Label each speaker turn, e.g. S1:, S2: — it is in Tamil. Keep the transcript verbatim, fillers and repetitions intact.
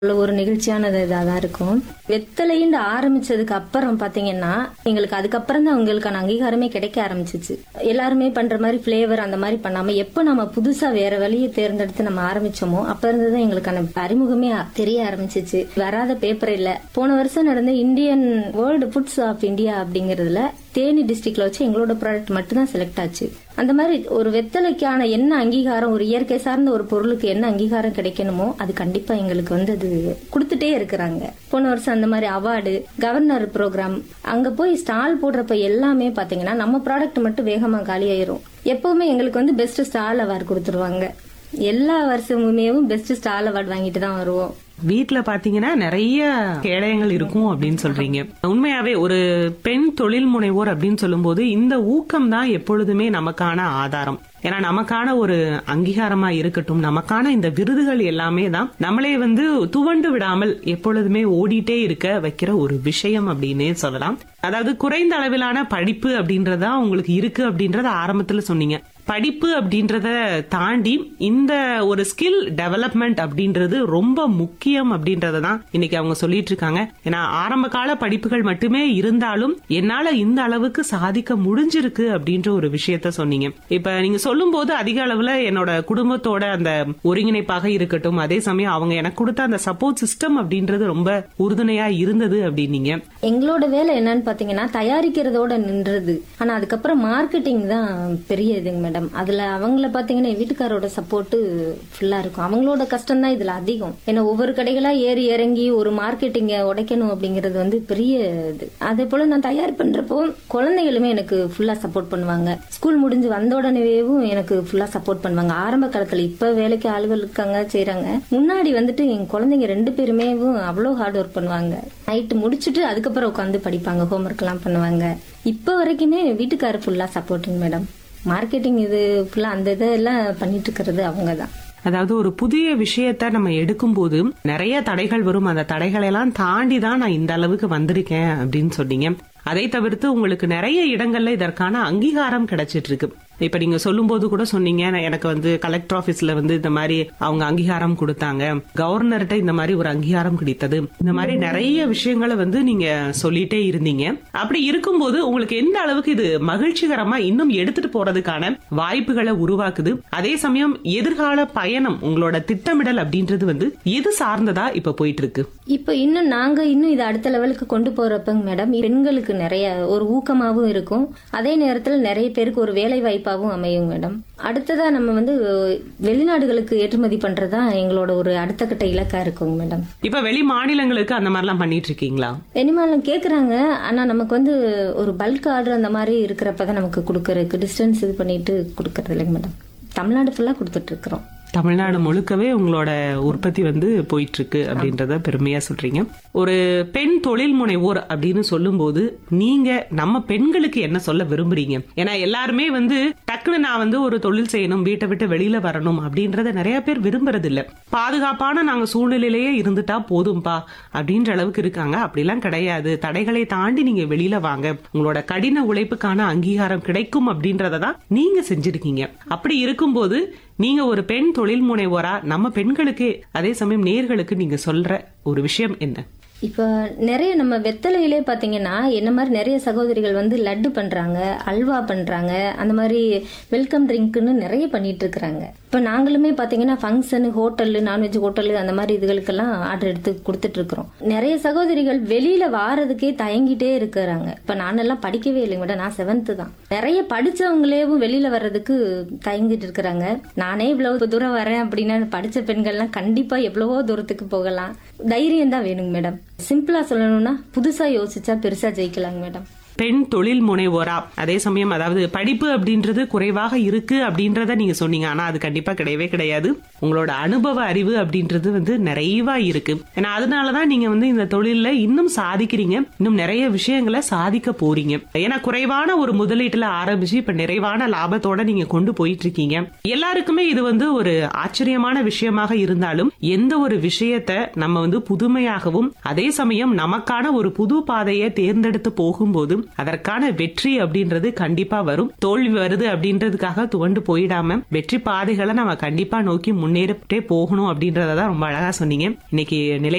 S1: ஒரு நிகழ்ச்சியானது இதாக தான் இருக்கும். வெத்தலைன்னு ஆரம்பிச்சதுக்கு அப்புறம் பாத்தீங்கன்னா எங்களுக்கு அதுக்கப்புறம் தான் அவங்களுக்கான அங்கீகாரமே கிடைக்க ஆரம்பிச்சிச்சு. எல்லாருமே பண்ற மாதிரி பிளேவர் அந்த மாதிரி பண்ணாம எப்ப நம்ம புதுசா வேற வழியை தேர்ந்தெடுத்து நம்ம ஆரம்பிச்சோமோ அப்ப இருந்துதான் எங்களுக்கான அறிமுகமே தெரிய ஆரம்பிச்சிச்சு. வராத பேப்பர் இல்ல. போன வருஷம் நடந்த Indian world foods of India அப்படிங்கறதுல தேனி டிஸ்ட்ரிக்ட்ல வச்சு எங்களோட ப்ராடக்ட் மட்டும் தான் செலக்ட் ஆச்சு. அந்த மாதிரி ஒரு வெத்தலைக்கான என்ன அங்கீகாரம், ஒரு இயற்கை சார்ந்த ஒரு பொருளுக்கு என்ன அங்கீகாரம் கிடைக்கணுமோ அது கண்டிப்பா எங்களுக்கு வந்து அது கொடுத்துட்டே இருக்கிறாங்க. போன வருஷம் அந்த மாதிரி அவார்டு, கவர்னர் ப்ரோக்ராம், அங்க போய் ஸ்டால் போடுறப்ப எல்லாமே பாத்தீங்கன்னா நம்ம ப்ராடக்ட் மட்டும் வேகமா காலியாயிரும். எப்பவுமே எங்களுக்கு வந்து பெஸ்ட் ஸ்டால் அவார்டு கொடுத்துருவாங்க. எல்லா வருஷமுமே பெஸ்ட் ஸ்டால் அவார்டு வாங்கிட்டு தான் வருவோம்.
S2: வீட்டுல பாத்தீங்கன்னா நிறைய கேடயங்கள் இருக்கும் அப்படின்னு சொல்றீங்க. உண்மையாவே ஒரு பெண் தொழில் முனைவோர் அப்படின்னு சொல்லும் போது இந்த ஊக்கம் தான் எப்பொழுதுமே நமக்கான ஆதாரம். ஏன்னா நமக்கான ஒரு அங்கீகாரமா இருக்கட்டும், நமக்கான இந்த விருதுகள் எல்லாமே தான் நம்மளே வந்து துவண்டு விடாமல் எப்பொழுதுமே ஓடிட்டே இருக்க வைக்கிற ஒரு விஷயம் அப்படின்னே சொல்லலாம். அதாவது குறைந்த அளவிலான படிப்பு அப்படின்றதா உங்களுக்கு இருக்கு அப்படின்றத ஆரம்பத்துல சொன்னீங்க. படிப்பு அப்படின்றத தாண்டி இந்த ஒரு ஸ்கில் டெவலப்மெண்ட் அப்படின்றது ரொம்ப முக்கியம் அப்படின்றதான் இன்னைக்கு அவங்க சொல்லிட்டு இருக்காங்க. ஏன்னா ஆரம்ப கால படிப்புகள் மட்டுமே இருந்தாலும் என்னால இந்த அளவுக்கு சாதிக்க முடிஞ்சிருக்கு அப்படின்ற ஒரு விஷயத்த சொன்னீங்க. இப்ப நீங்க சொல்லும் போது அதிக அளவுல என்னோட குடும்பத்தோட அந்த ஒருங்கிணைப்பாக இருக்கட்டும், அதே சமயம் அவங்க எனக்கு கொடுத்த அந்த சப்போர்ட் சிஸ்டம் அப்படின்றது ரொம்ப உறுதுணையா இருந்தது அப்படின்னீங்க.
S1: எங்களோட வேலை என்னன்னு பாத்தீங்கன்னா தயாரிக்கிறதோட நின்றது. ஆனா அதுக்கப்புறம் மார்க்கெட்டிங் தான் பெரிய இதுங்க மேடம். அதுல அவங்கள பாத்தீங்கன்னா வீட்டுக்காரோட சப்போர்ட் ஃபுல்லா இருக்கும். அவங்களோட கஷ்டம் தான் இதுல அதிகம். ஏன்னா ஒவ்வொரு கடைகளா ஏறி இறங்கி ஒரு மார்க்கெட்டிங்க உடைக்கணும் அப்படிங்கறது வந்து பெரிய இது. அதே போல நான் தயார் பண்றப்போ குழந்தைகளுமே எனக்கு ஃபுல்லா சப்போர்ட் பண்ணுவாங்க. ஸ்கூல் முடிஞ்சு வந்த உடனேவும் எனக்கு ஃபுல்லா சப்போர்ட் பண்ணுவாங்க. ஆரம்ப காலத்துல இப்ப வேலைக்கு ஆளுகள் இருக்காங்க செய்யறாங்க. முன்னாடி வந்துட்டு என் குழந்தைங்க ரெண்டு பேருமே அவ்வளவு ஹார்ட் ஒர்க் பண்ணுவாங்க. நைட்டு முடிச்சுட்டு அதுக்கப்புறம் உட்காந்து படிப்பாங்க, ஹோம்ஒர்க் எல்லாம் பண்ணுவாங்க. இப்ப வரைக்குமே வீட்டுக்காரர் ஃபுல்லா சப்போர்ட்டுங்க மேடம். மார்க்கெட்டிங் இது ஃபுல்லா அந்த இதெல்லாம் பண்ணிட்டு இருக்கிறது அவங்கதான்.
S2: அதாவது ஒரு புதிய விஷயத்த நம்ம எடுக்கும் போது நிறைய தடைகள் வரும். அந்த தடைகளை எல்லாம் தாண்டி தான் நான் இந்த அளவுக்கு வந்திருக்கேன் அப்படின்னு சொன்னீங்க. அதை தவிர்த்து உங்களுக்கு நிறைய இடங்கள்ல இதற்கான அங்கீகாரம் கிடைச்சிட்டு இருக்கு. இப்ப நீங்க சொல்லும் போது கூட சொன்னீங்க, எனக்கு வந்து கலெக்டர் ஆபீஸ்ல வந்து இந்த மாதிரி அவங்க அங்கீகாரம் கொடுத்தாங்க, கவர்னர்கிட்ட இந்த மாதிரி ஒரு அங்கீகாரம் கிடைத்தது, இந்த மாதிரி நிறைய விஷயங்களை வந்து நீங்க சொல்லிட்டே இருந்தீங்க. அப்படி இருக்கும்போது உங்களுக்கு எந்த அளவுக்கு இது மகிழ்ச்சிகரமா இன்னும் எடுத்துட்டு போறதுக்கான வாய்ப்புகளை உருவாக்குது? அதே சமயம் எதிர்கால பயணம், உங்களோட திட்டமிடல் அப்படின்றது வந்து எது சார்ந்ததா இப்ப போயிட்டு இருக்கு?
S1: இப்ப இன்னும் நாங்க இன்னும் இதை அடுத்த லெவலுக்கு கொண்டு போறப்பங்க மேடம், பெண்களுக்கு நிறைய ஒரு ஊக்கமாவும் இருக்கும். அதே நேரத்துல நிறைய பேருக்கு ஒரு வேலை வாய்ப்பாகவும் அமையும் மேடம். அடுத்ததா நம்ம வந்து வெளிநாடுகளுக்கு ஏற்றுமதி பண்றதா எங்களோட ஒரு அடுத்த கட்ட இலக்கா இருக்குங்க மேடம்.
S2: இப்ப வெளி மாநிலங்களுக்கு அந்த மாதிரி எல்லாம் பண்ணிட்டு இருக்கீங்களா?
S1: வெளி மாநிலம் கேக்குறாங்க. ஆனா நமக்கு வந்து ஒரு பல்க் ஆர்டர் அந்த மாதிரி இருக்கிறப்பதான் நமக்கு கொடுக்கறதுக்கு டிஸ்டன்ஸ் இது பண்ணிட்டு கொடுக்கறது இல்லைங்க மேடம். தமிழ்நாடு ஃபுல்லா கொடுத்துட்டு இருக்கிறோம்.
S2: தமிழ்நாடு முழுக்கவே உங்களோட உற்பத்தி வந்து போயிட்டு இருக்கு அப்படின்றத பெருமையா சொல்றீங்க. ஒரு பெண் தொழில் முனைவோர் அப்படின்னு சொல்லும் போது நீங்க நம்ம பெண்களுக்கு என்ன சொல்ல விரும்புறீங்க? ஏன்னா எல்லாருமே வந்து டக்குனு நான் வந்து ஒரு தொழில் செய்யணும், வீட்டை விட்டு வெளியில வரணும் அப்படின்றத நிறைய பேர் விரும்புறது இல்ல. பாதுகாப்பான நாங்க சூழ்நிலையிலேயே இருந்துட்டா போதும்பா அப்படின்ற அளவுக்கு இருக்காங்க. அப்படிலாம் கிடையாது. தடைகளை தாண்டி நீங்க வெளியில வாங்க, உங்களோட கடின உழைப்புக்கான அங்கீகாரம் கிடைக்கும் அப்படின்றதான் நீங்க செஞ்சிருக்கீங்க. அப்படி இருக்கும்போது நீங்க ஒரு பெண் தொழில் முனைவோரா நம்ம பெண்களுக்கு, அதே சமயம் நேயர்களுக்கு நீங்க சொல்ற ஒரு விஷயம் என்ன?
S1: இப்ப நிறைய நம்ம வெத்தலையிலே பாத்தீங்கன்னா என்ன மாதிரி நிறைய சகோதரிகள் வந்து லட்டு பண்றாங்க, அல்வா பண்றாங்க, அந்த மாதிரி வெல்கம் ட்ரிங்க்னு நிறைய பண்ணிட்டு இருக்கிறாங்க. இப்ப நாங்களுமே பாத்தீங்கன்னா ஃபங்க்ஷன், ஹோட்டல், நான்வெஜ் ஹோட்டல் அந்த மாதிரி இதுகளுக்கெல்லாம் ஆர்டர் எடுத்து கொடுத்துட்டு இருக்கிறோம். நிறைய சகோதரிகள் வெளியில வாரதுக்கே தயங்கிட்டே இருக்கிறாங்க. இப்ப நானெல்லாம் படிக்கவே இல்லைங்க மேடம், நான் செவன்த் தான். நிறைய படிச்சவங்களேவும் வெளியில வர்றதுக்கு தயங்கிட்டு இருக்கிறாங்க. நானே இவ்வளவு தூரம் வரேன் அப்படின்னா படிச்ச பெண்கள்லாம் கண்டிப்பா எவ்வளவோ தூரத்துக்கு போகலாம். தைரியம் தான் வேணுங்க மேடம். சிம்பிளா சொல்லணும்னா புதுசா யோசிச்சா பெருசா ஜெயிக்கலாங்க மேடம்.
S2: பெண் தொழில் முனைவோரா, அதே சமயம் அதாவது படிப்பு அப்படின்றது குறைவாக இருக்கு அப்படின்றத நீங்க சொன்னீங்க. ஆனா அது கண்டிப்பா கிடையவே கிடையாது. உங்களோட அனுபவ அறிவு அப்படின்றது வந்து நிறைவா இருக்கு. ஏன்னா அதனாலதான் நீங்க வந்து இந்த தொழில இன்னும் சாதிக்கிறீங்க, இன்னும் நிறைய விஷயங்களை சாதிக்க போறீங்க. ஏன்னா குறைவான ஒரு முதலீட்டுல ஆரம்பிச்சு இப்ப நிறைவான லாபத்தோட நீங்க கொண்டு போயிட்டு இருக்கீங்க. எல்லாருக்குமே இது வந்து ஒரு ஆச்சரியமான விஷயமாக இருந்தாலும் எந்த ஒரு விஷயத்த நம்ம வந்து புதுமையாகவும் அதே சமயம் நமக்கான ஒரு புது பாதையை தேர்ந்தெடுத்து போகும்போது அதற்கான வெற்றி அப்படின்றது கண்டிப்பா வரும். தோல்வி வருது அப்படின்றதுக்காக துவண்டு போயிடாம வெற்றி பாதைகளை நம்ம கண்டிப்பா நோக்கி முன்னேறிட்டே போகணும் அப்படின்றதான் ரொம்ப அழகா சொன்னீங்க. இன்னைக்கு நிலை